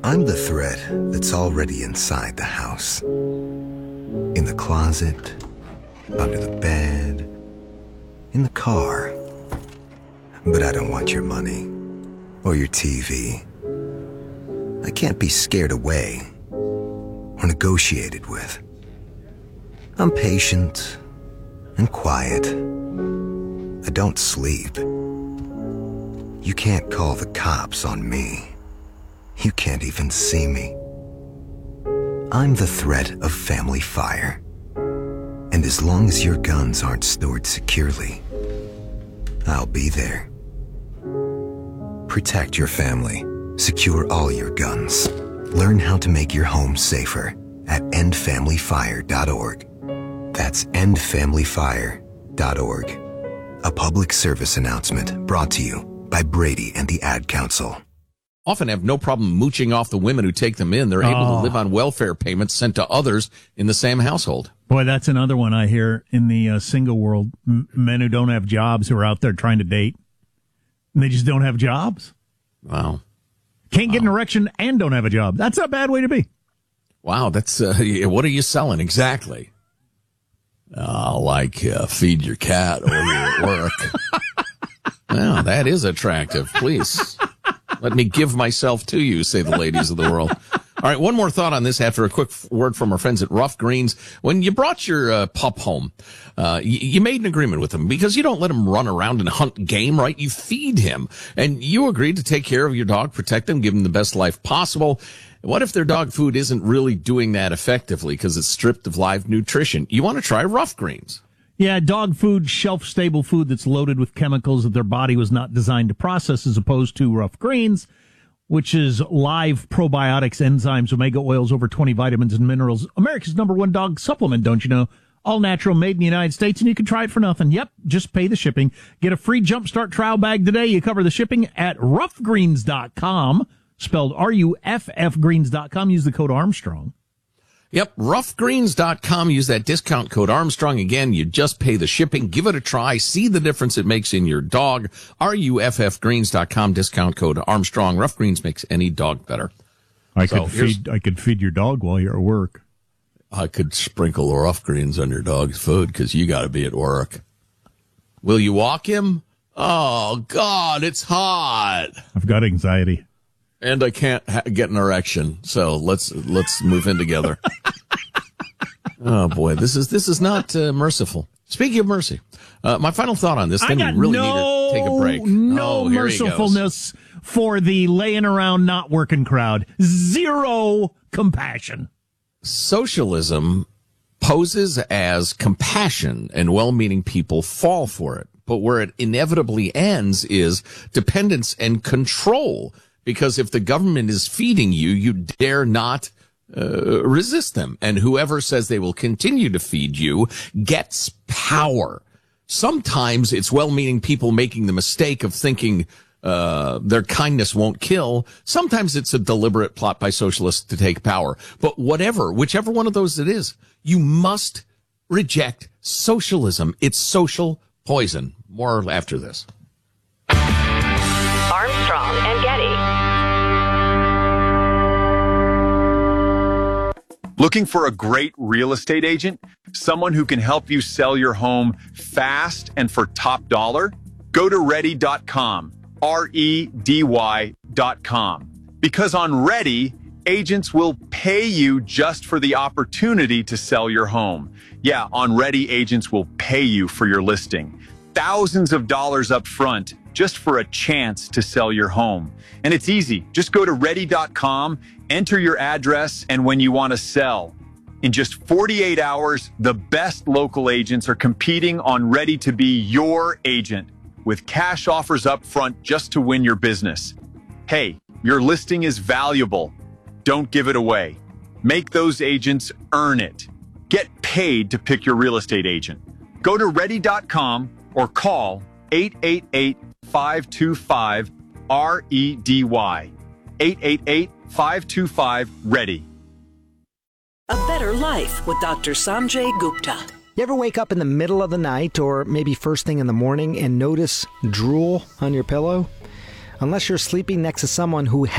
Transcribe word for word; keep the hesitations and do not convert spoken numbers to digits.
I'm the thread that's already inside the house. In the closet, under the bed, in the car. But I don't want your money or your T V. I can't be scared away or negotiated with. I'm patient and quiet. I don't sleep. You can't call the cops on me. You can't even see me. I'm the threat of family fire. And as long as your guns aren't stored securely, I'll be there. Protect your family. Secure all your guns. Learn how to make your home safer at end family fire dot org. That's end family fire dot org. A public service announcement brought to you by Brady and the Ad Council. Often have no problem mooching off the women who take them in. They're able Oh. to live on welfare payments sent to others in the same household. Boy, that's another one I hear in the uh, single world. M- men who don't have jobs who are out there trying to date. And they just don't have jobs. Wow. Can't get an erection and don't have a job. That's not a bad way to be. Wow, that's uh, what are you selling exactly? Uh, like uh, feed your cat or you're at work. Well, that is attractive. Please let me give myself to you, say the ladies of the world. All right, one more thought on this after a quick word from our friends at Rough Greens. When you brought your uh, pup home, uh, you, you made an agreement with him because you don't let him run around and hunt game, right? You feed him. And you agreed to take care of your dog, protect him, give him the best life possible. What if their dog food isn't really doing that effectively because it's stripped of live nutrition? You want to try Rough Greens. Yeah, dog food, shelf-stable food that's loaded with chemicals that their body was not designed to process, as opposed to Rough Greens, which is live probiotics, enzymes, omega oils, over twenty vitamins and minerals. America's number one dog supplement, don't you know? All natural, made in the United States, and you can try it for nothing. Yep, just pay the shipping. Get a free Jumpstart trial bag today. You cover the shipping at rough greens dot com, spelled R U F F greens dot com. Use the code Armstrong. Yep, rough greens dot com. Use that discount code Armstrong. Again, you just pay the shipping. Give it a try. See the difference it makes in your dog. R U F F greens dot com, discount code Armstrong. Rough Greens makes any dog better. I So could here's- feed I could feed your dog while you're at work. I could sprinkle Rough Greens on your dog's food because you got to be at work. Will you walk him? Oh, God, it's hot. I've got anxiety. And I can't ha- get an erection, so let's let's move in together. Oh boy, this is this is not uh, merciful. Speaking of mercy, uh, my final thought on this. I Then got we really no, need to take a break. no oh, here he goes. mercifulness for the laying around not working crowd. Zero compassion. Socialism poses as compassion, and well-meaning people fall for it. But where it inevitably ends is dependence and control. Because if the government is feeding you, you dare not uh, resist them. And whoever says they will continue to feed you gets power. Sometimes it's well-meaning people making the mistake of thinking uh their kindness won't kill. Sometimes it's a deliberate plot by socialists to take power. But whatever, whichever one of those it is, you must reject socialism. It's social poison. More after this. Armstrong and Getty. Looking for a great real estate agent? Someone who can help you sell your home fast and for top dollar? Go to ready dot com, R E D Y dot com. Because on Ready, agents will pay you just for the opportunity to sell your home. Yeah, on Ready, agents will pay you for your listing. Thousands of dollars up front just for a chance to sell your home. And it's easy. Just go to ready dot com, enter your address, and when you want to sell. In just forty-eight hours, the best local agents are competing on Ready to be your agent with cash offers up front just to win your business. Hey, your listing is valuable. Don't give it away. Make those agents earn it. Get paid to pick your real estate agent. Go to ready dot com or call eight eight eight, five two five, R E D Y. eight eight eight, five two five, READY. A better life with Doctor Sanjay Gupta. You ever wake up in the middle of the night or maybe first thing in the morning and notice drool on your pillow? Unless you're sleeping next to someone who